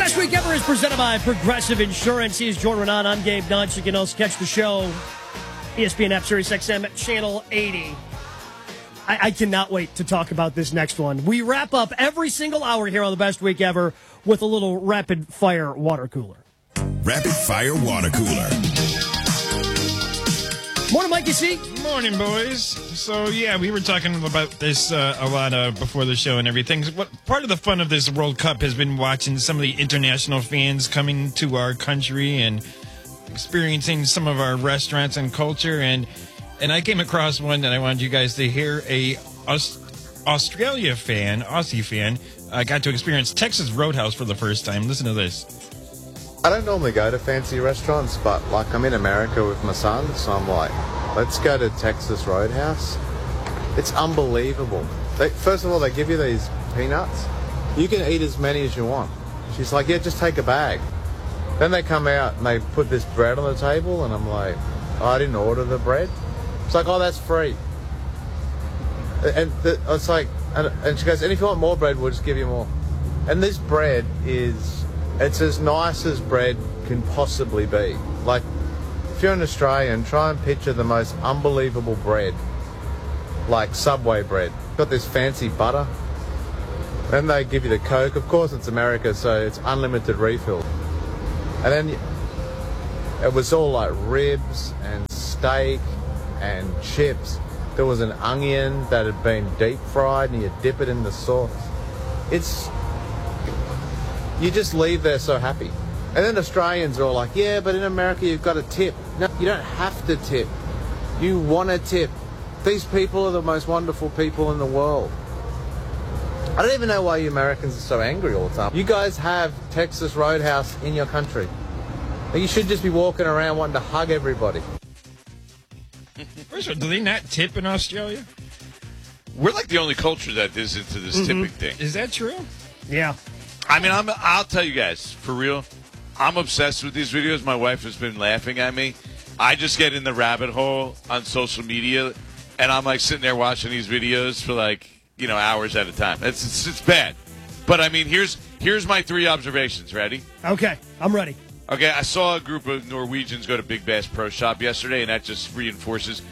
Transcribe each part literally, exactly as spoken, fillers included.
Best Week Ever is presented by Progressive Insurance. He is Jordan Renan. I'm Gabe Nunch. You can also catch the show, E S P N app, Sirius X M, Channel eighty. I, I cannot wait to talk about this next one. We wrap up every single hour here on the Best Week Ever with a little rapid-fire water cooler. Rapid-fire water cooler. Morning, Mikey C. Morning, boys. So, yeah, we were talking about this uh, a lot uh, before the show and everything. What part of the fun of this World Cup has been watching some of the international fans coming to our country and experiencing some of our restaurants and culture. And and I came across one that I wanted you guys to hear. A Aus- Australia fan, Aussie fan, uh, got to experience Texas Roadhouse for the first time. Listen to this. I don't normally go to fancy restaurants, but like I'm in America with my son, so I'm like, let's go to Texas Roadhouse. It's unbelievable. They, first of all, they give you these peanuts. You can eat as many as you want. She's like, yeah, just take a bag. Then they come out and they put this bread on the table, and I'm like, oh, I didn't order the bread. It's like, oh, that's free. And the, it's like, and, and she goes, and if you want more bread, we'll just give you more. And this bread is... It's as nice as bread can possibly be. Like, if you're an Australian, try and picture the most unbelievable bread, like Subway bread. Got this fancy butter. Then they give you the Coke. Of course, it's America, so it's unlimited refill. And then it was all like ribs and steak and chips. There was an onion that had been deep fried, and you dip it in the sauce. It's... You just leave there so happy. And then Australians are all like, yeah, but in America you've got to tip. No, you don't have to tip. You want to tip. These people are the most wonderful people in the world. I don't even know why you Americans are so angry all the time. You guys have Texas Roadhouse in your country. You should just be walking around wanting to hug everybody. First of all, do they not tip in Australia? We're like the only culture that is into this Mm-hmm. tipping thing. Is that true? Yeah. I mean, I'm, I'll tell you guys, for real, I'm obsessed with these videos. My wife has been laughing at me. I just get in the rabbit hole on social media, and I'm like sitting there watching these videos for like, you know, hours at a time. It's it's, it's bad. But, I mean, here's here's my three observations. Ready? Okay, I'm ready. Okay, I saw a group of Norwegians go to Big Bass Pro Shop yesterday, and that just reinforces.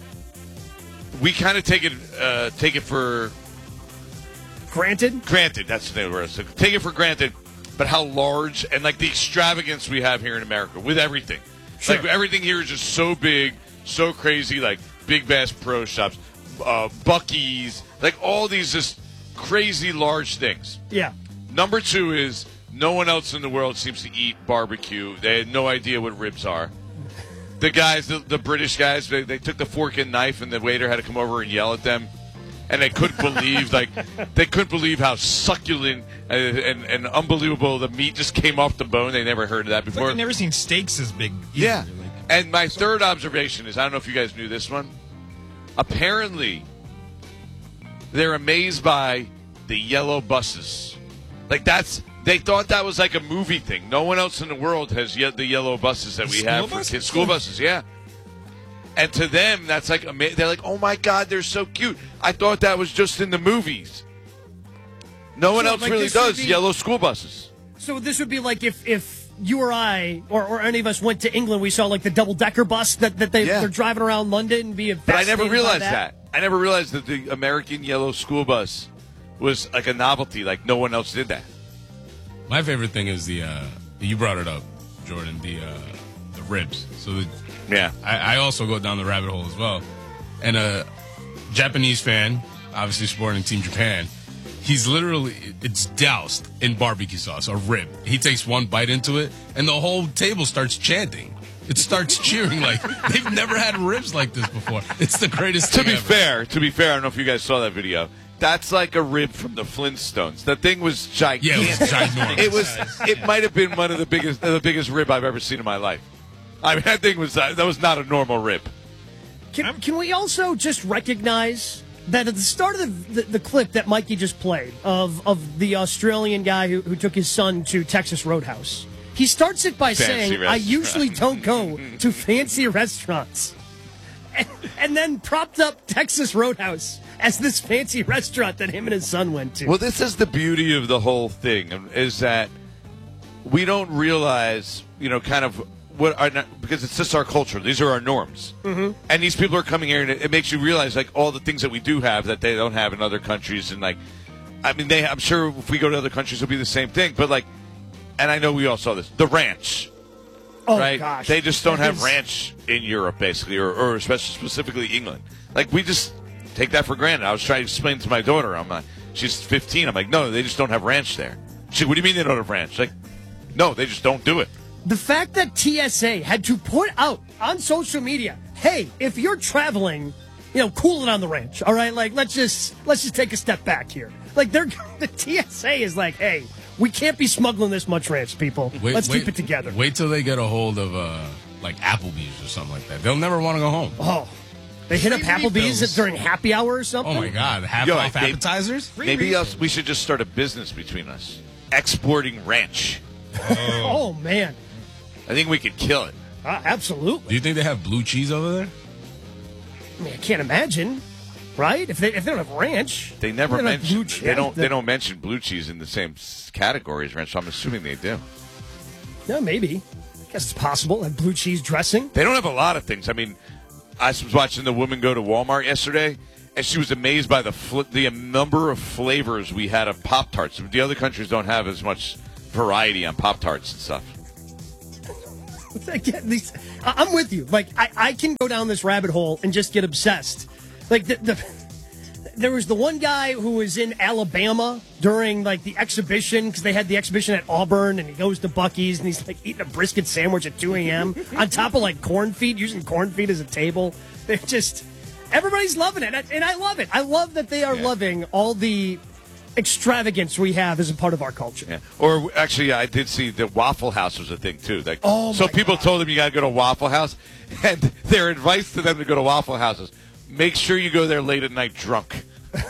We kind of take it uh, take it for... Granted? Granted, that's the word. So take it for granted, but how large and like the extravagance we have here in America with everything. Sure. Like everything here is just so big, so crazy. Like Big Bass Pro Shops, uh, Buc-ee's, like all these just crazy large things. Yeah. Number two is no one else in the world seems to eat barbecue. They had no idea what ribs are. The guys, the, the British guys, they, they took the fork and knife, and the waiter had to come over and yell at them. And they couldn't believe, like, they couldn't believe how succulent and, and, and unbelievable the meat just came off the bone. They never heard of that It's before. like I've never seen steaks as big. either. Yeah. Like, And my third observation is, I don't know if you guys knew this one. Apparently, they're amazed by the yellow buses. Like, that's, they thought that was like a movie thing. No one else in the world has yet the yellow buses that we School have for buses? kids. School buses, yeah. And to them, that's like, ama- they're like, oh my God, they're so cute. I thought that was just in the movies. No one So, else like, really this would does be- yellow school buses. So this would be like if, if you or I or, or any of us went to England, we saw like the double-decker bus that, that they, Yeah. they're driving around London and be But I never fascinated by realized that. that. I never realized that the American yellow school bus was like a novelty, like no one else did that. My favorite thing is the, uh, you brought it up, Jordan, the uh, the ribs. So the, Yeah. I, I also go down the rabbit hole as well. And a Japanese fan, obviously supporting Team Japan, he's literally, it's doused in barbecue sauce, a rib. He takes one bite into it, and the whole table starts chanting. It starts cheering like they've never had ribs like this before. It's the greatest To thing be ever. fair, to be fair, I don't know if you guys saw that video. That's like a rib from the Flintstones. That thing was gigantic. Yeah, it was ginormous. It was. It might have been one of the biggest, the biggest rib I've ever seen in my life. I mean, that thing was that was not a normal rib. Can, can we also just recognize that at the start of the, the, the clip that Mikey just played of, of the Australian guy who, who took his son to Texas Roadhouse, he starts it by Fancy saying, I restaurant. usually don't go to fancy restaurants. And, and then propped up Texas Roadhouse as this fancy restaurant that him and his son went to. Well, this is the beauty of the whole thing, is that we don't realize, you know, kind of what are not, because it's just our culture. These are our norms. Mm-hmm. And these people are coming here, and it, it makes you realize, like, all the things that we do have that they don't have in other countries. And, like, I mean, they I'm sure if we go to other countries, it'll be the same thing. But, like, and I know we all saw this, the ranch. Oh, right? gosh. They just don't That have is- ranch in Europe, basically, or, or especially specifically England. Like, we just take that for granted. I was trying to explain to my daughter. I'm like, she's fifteen. I'm like, no, they just don't have ranch there. She, what do you mean they don't have ranch? Like, no, they just don't do it. The fact that T S A had to put out on social media, hey, if you're traveling, you know, cool it on the ranch, all right? Like, let's just let's just take a step back here. Like, they're the T S A is like, hey, we can't be smuggling this much ranch, people. Wait, let's wait, keep it together. Wait till they get a hold of uh, like Applebee's or something like that. They'll never want to go home. Oh, they hit up Free Applebee's refills. during happy hour or something? Oh my God, half Yo, off they- appetizers. Maybe us, we should just start a business between us, exporting ranch. Oh, man. I think we could kill it. Uh, absolutely. Do you think they have blue cheese over there? I mean, I can't imagine, right? If they if they don't have ranch, They never don't have mention blue cheese. they don't they don't mention blue cheese in the same s- category as ranch. So I'm assuming they do. Yeah, maybe. I guess it's possible. Have blue cheese dressing. They don't have a lot of things. I mean, I was watching the woman go to Walmart yesterday, and she was amazed by the fl- the number of flavors we had of Pop Tarts. The other countries don't have as much variety on Pop Tarts and stuff. Again, these, I- I'm with you. Like, I, I can go down this rabbit hole and just get obsessed. Like, the, the there was the one guy who was in Alabama during, like, the exhibition, because they had the exhibition at Auburn, and he goes to Buc-ee's, and he's, like, eating a brisket sandwich at two a.m. on top of, like, corn feed, using corn feed as a table. They're just, everybody's loving it, and I love it. I love that they are Yeah. loving all the extravagance we have as a part of our culture. Yeah. Or actually, yeah, I did see that Waffle House was a thing too. Like, Oh, so my people God. told them you got to go to Waffle House, and their advice to them to go to Waffle Houses: make sure you go there late at night drunk.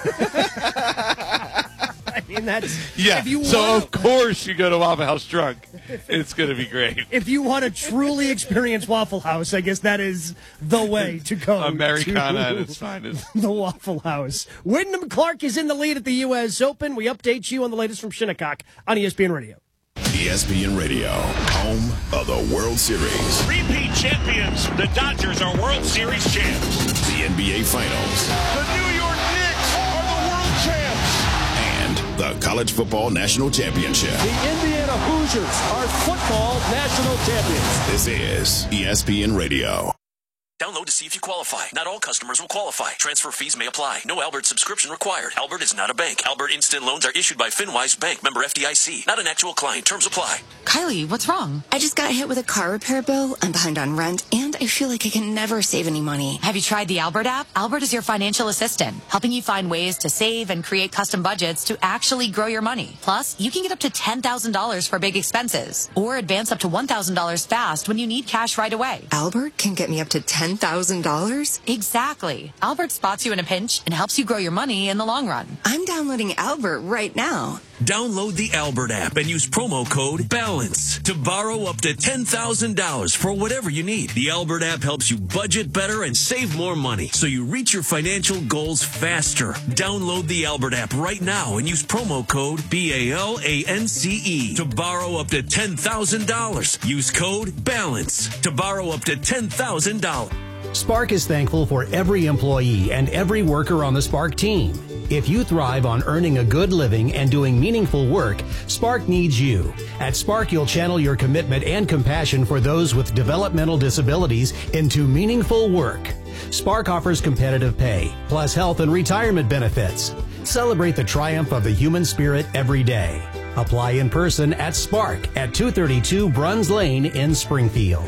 I mean, that's Yeah. If you so wanna- of course you go to Waffle House drunk. It's going to be great. If you want to truly experience Waffle House, I guess that is the way to go. Americana at to its finest. the Waffle House. Wyndham Clark is in the lead at the U S Open. We update you on the latest from Shinnecock on E S P N Radio. E S P N Radio, home of the World Series, Repeat champions, the Dodgers are World Series champs. the N B A Finals, The New York Knicks are the world champs. and the College Football National Championship. The Indiana Hoosiers are football national champions. This is E S P N Radio. Download to see if you qualify. Not all customers will qualify. Transfer fees may apply. No Albert subscription required. Albert is not a bank. Albert Instant Loans are issued by FinWise Bank, member F D I C. Not an actual client. Terms apply. Kylie, what's wrong? I just got hit with a car repair bill. I'm behind on rent, and I feel like I can never save any money. Have you tried the Albert app? Albert is your financial assistant, helping you find ways to save and create custom budgets to actually grow your money. Plus, you can get up to ten thousand dollars for big expenses, or advance up to one thousand dollars fast when you need cash right away. Albert can get me up to ten thousand dollars? Exactly. Albert spots you in a pinch and helps you grow your money in the long run. I'm downloading Albert right now. Download the Albert app and use promo code BALANCE to borrow up to ten thousand dollars for whatever you need. The Albert app helps you budget better and save more money so you reach your financial goals faster. Download the Albert app right now and use promo code B A L A N C E to borrow up to ten thousand dollars. Use code BALANCE to borrow up to ten thousand dollars. Spark is thankful for every employee and every worker on the Spark team. If you thrive on earning a good living and doing meaningful work, Spark needs you. At Spark, you'll channel your commitment and compassion for those with developmental disabilities into meaningful work. Spark offers competitive pay, plus health and retirement benefits. Celebrate the triumph of the human spirit every day. Apply in person at Spark at two thirty-two Bruns Lane in Springfield.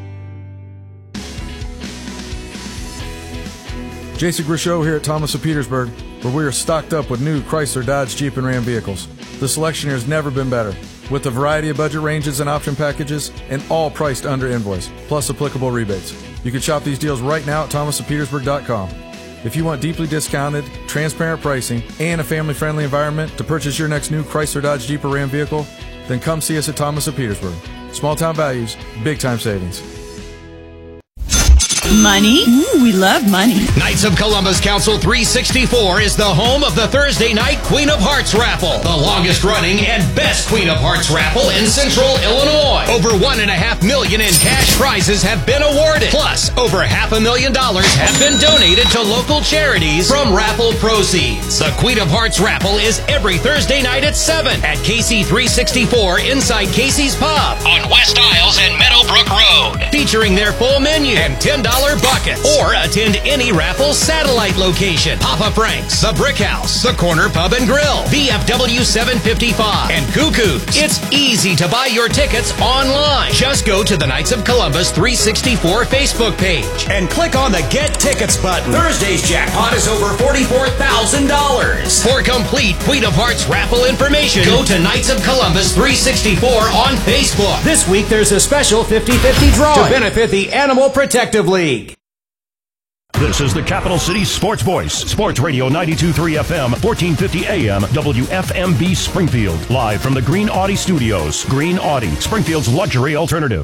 Jason Grishow here at Thomas of Petersburg, where we are stocked up with new Chrysler, Dodge, Jeep, and Ram vehicles. The selection here has never been better, with a variety of budget ranges and option packages, and all priced under invoice, plus applicable rebates. You can shop these deals right now at thomas of petersburg dot com. If you want deeply discounted, transparent pricing, and a family-friendly environment to purchase your next new Chrysler, Dodge, Jeep, or Ram vehicle, then come see us at Thomas of Petersburg. Small-town values, big-time savings. Money? Ooh, we love money. Knights of Columbus Council three sixty-four is the home of the Thursday night Queen of Hearts raffle, the longest running and best Queen of Hearts raffle in Central Illinois. Over one and a half million in cash prizes have been awarded. Plus, over half a million dollars have been donated to local charities from raffle proceeds. The Queen of Hearts raffle is every Thursday night at seven at K C three sixty-four inside Casey's Pub on West Isles and Meadowbrook Road, featuring their full menu and ten dollars buckets. Or attend any raffle satellite location: Papa Frank's, the Brick House, the Corner Pub and Grill, V F W seven fifty-five, and Cuckoo's. It's easy to buy your tickets online. Just go to the Knights of Columbus three sixty-four Facebook page and click on the Get Tickets button. Thursday's jackpot is over forty-four thousand dollars. For complete Queen of Hearts raffle information, go to Knights of Columbus three sixty-four on Facebook. This week there's a special fifty-fifty drawing to benefit the Animal Protective League. This is the Capital City Sports Voice, Sports Radio ninety-two point three F M, fourteen fifty A M, W F M B Springfield. Live from the Green Audi Studios. Green Audi, Springfield's luxury alternative.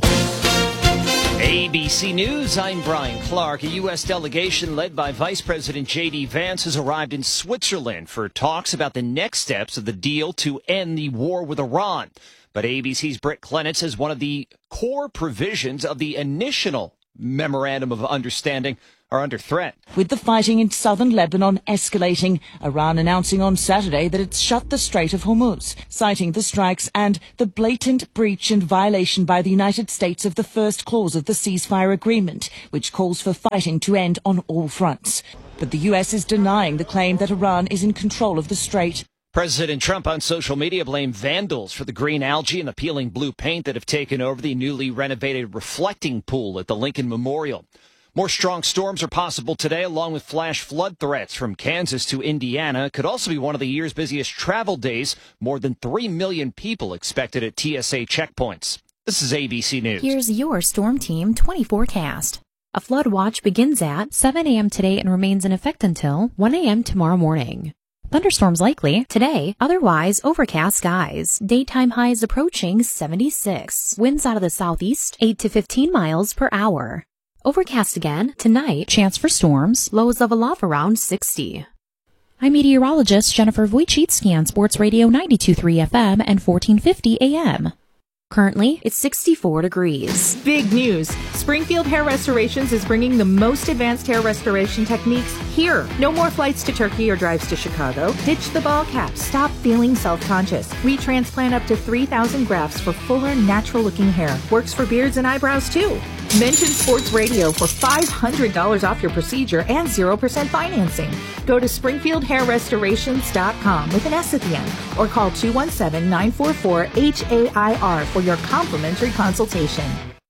A B C News, I'm Brian Clark. A U S delegation led by Vice President J D Vance has arrived in Switzerland for talks about the next steps of the deal to end the war with Iran. But A B C's Britt Clenitz says one of the core provisions of the initial memorandum of understanding are under threat. With the fighting in southern Lebanon escalating, Iran announcing on Saturday that it's shut the Strait of Hormuz, citing the strikes and the blatant breach and violation by the United States of the first clause of the ceasefire agreement, which calls for fighting to end on all fronts. But the U S is denying the claim that Iran is in control of the strait. President Trump on social media blamed vandals for the green algae and the peeling blue paint that have taken over the newly renovated reflecting pool at the Lincoln Memorial. More strong storms are possible today, along with flash flood threats from Kansas to Indiana. It could also be one of the year's busiest travel days. More than three million people expected at T S A checkpoints. This is A B C News. Here's your Storm Team twenty forecast. A flood watch begins at seven a.m. today and remains in effect until one a.m. tomorrow morning. Thunderstorms likely today, otherwise overcast skies. Daytime highs approaching seventy-six. Winds out of the southeast, eight to fifteen miles per hour. Overcast again tonight, chance for storms, lows level off around sixty. I'm meteorologist Jennifer Wojcicki on Sports Radio ninety-two point three F M and fourteen fifty A M. Currently, it's sixty-four degrees. Big news. Springfield Hair Restorations is bringing the most advanced hair restoration techniques here. No more flights to Turkey or drives to Chicago. Ditch the ball cap. Stop feeling self-conscious. We transplant up to three thousand grafts for fuller, natural-looking hair. Works for beards and eyebrows, too. Mention Sports Radio for five hundred dollars off your procedure and zero percent financing. Go to springfield hair restorations dot com with an S at the end or call two one seven, nine four four, H A I R for your complimentary consultation.